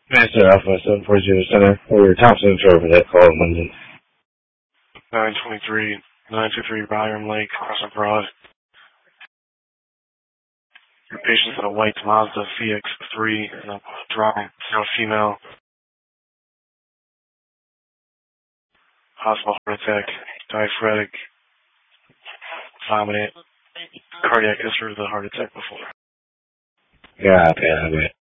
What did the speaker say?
Master Alpha 740 Center, or Thompson for that call in London. 923 Byram Lake, Crescent Broad. Your patient's in a white Mazda CX-3 and a driving female. Possible heart attack, diaphoretic, vomiting, cardiac history of the heart attack before. Yeah, okay.